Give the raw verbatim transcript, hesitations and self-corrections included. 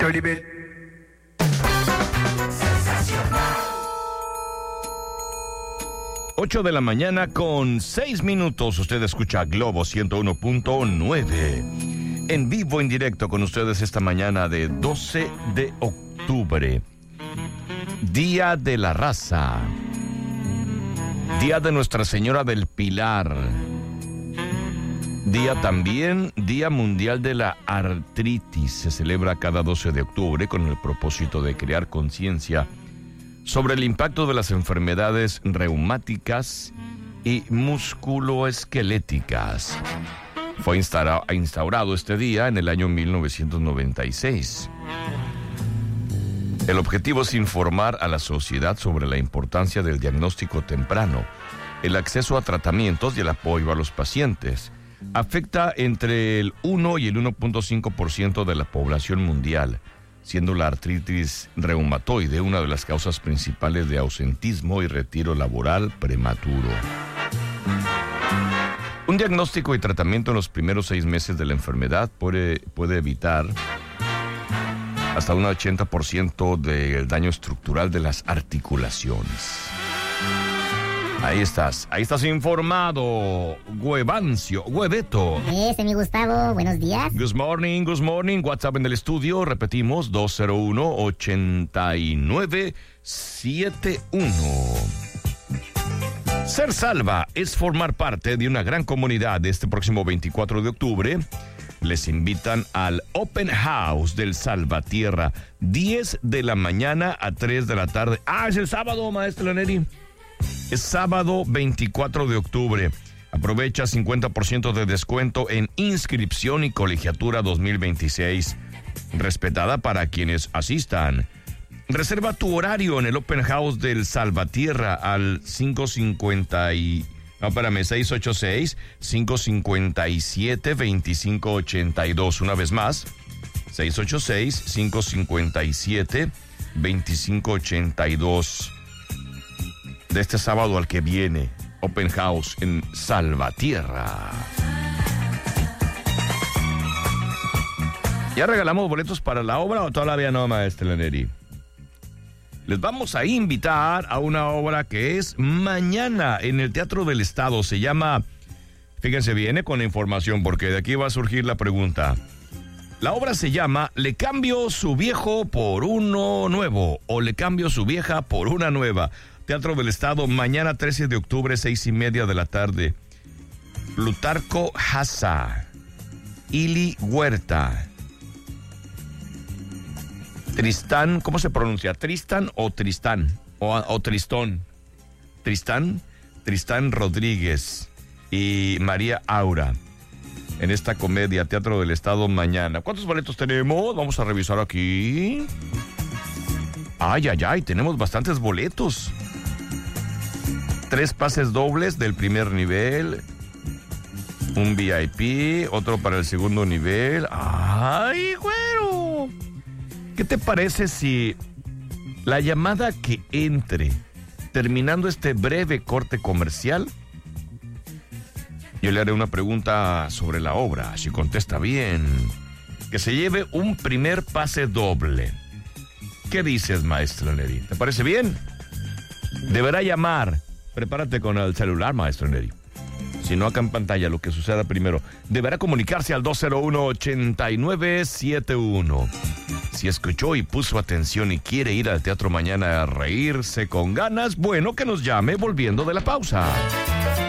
mister Oliver. ocho de la mañana con seis minutos. Usted escucha Globo ciento uno punto nueve. En vivo, en directo con ustedes esta mañana de doce de octubre. Día de la Raza. Día de Nuestra Señora del Pilar. Día también, Día Mundial de la Artritis. Se celebra cada doce de octubre con el propósito de crear conciencia sobre el impacto de las enfermedades reumáticas y musculoesqueléticas. Fue instaura, instaurado este día en el año mil novecientos noventa y seis. El objetivo es informar a la sociedad sobre la importancia del diagnóstico temprano, el acceso a tratamientos y el apoyo a los pacientes. Afecta entre el uno y el uno punto cinco por ciento de la población mundial, siendo la artritis reumatoide una de las causas principales de ausentismo y retiro laboral prematuro. Un diagnóstico y tratamiento en los primeros seis meses de la enfermedad puede, puede evitar hasta un ochenta por ciento del daño estructural de las articulaciones. Ahí estás, ahí estás informado, Huevancio, Hueveto. Ese, mi Gustavo, buenos días. Good morning, good morning, WhatsApp en el estudio, repetimos, dos cero uno, ocho nueve siete uno. Ser Salva es formar parte de una gran comunidad. Este próximo veinticuatro de octubre les invitan al Open House del Salvatierra, diez de la mañana a tres de la tarde. Ah, es el sábado, maestro Neri. Es sábado veinticuatro de octubre. Aprovecha cincuenta por ciento de descuento en inscripción y colegiatura dos mil veintiséis. Respetada para quienes asistan. Reserva tu horario en el Open House del Salvatierra al cinco cincuenta y... No, espérame, seis ocho seis, cinco cinco siete, dos cinco ocho dos. Una vez más, seis ocho seis, cinco cinco siete, dos cinco ocho dos. De este sábado al que viene, Open House en Salvatierra. ¿Ya regalamos boletos para la obra o todavía no, maestra Neri? Les vamos a invitar a una obra que es mañana en el Teatro del Estado. Se llama, fíjense bien con la información porque de aquí va a surgir la pregunta. La obra se llama Le cambio su viejo por uno nuevo o Le cambio su vieja por una nueva. Teatro del Estado, mañana trece de octubre, seis y media de la tarde. Plutarco Hassa, Ili Huerta, Tristán, ¿cómo se pronuncia? ¿Tristán o Tristán? O, o Tristón. Tristán, Tristán Rodríguez y María Aura. En esta comedia, Teatro del Estado, mañana. ¿Cuántos boletos tenemos? Vamos a revisar aquí. Ay, ay, ay, tenemos bastantes boletos. Tres pases dobles del primer nivel, un V I P, otro para el segundo nivel. ¡Ay, güero! ¿Qué te parece si la llamada que entre, terminando este breve corte comercial, yo le haré una pregunta sobre la obra, si contesta bien, que se lleve un primer pase doble? ¿Qué dices, maestro Neri? ¿Te parece bien? Deberá llamar. Prepárate con el celular, maestro Neri. Si no, acá en pantalla, lo que suceda primero. Deberá comunicarse al dos cero uno, ocho nueve siete uno. Si escuchó y puso atención y quiere ir al teatro mañana a reírse con ganas, bueno, que nos llame volviendo de la pausa.